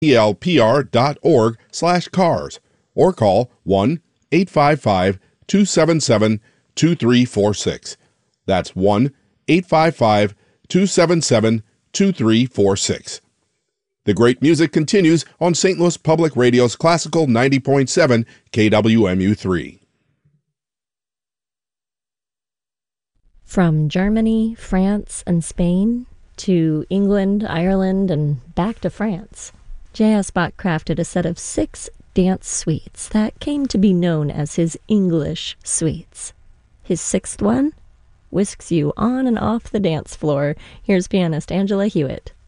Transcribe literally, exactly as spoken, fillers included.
E L P R dot org slash cars or call one eight five five, two seven seven, two three four six. That's one eight five five, two seven seven, two three four six. The great music continues on Saint Louis Public Radio's Classical ninety point seven K W M U three. From Germany, France, and Spain to England, Ireland, and back to France, J S. Bach crafted a set of six dance suites that came to be known as his English suites. His sixth one whisks you on and off the dance floor. Here's pianist Angela Hewitt.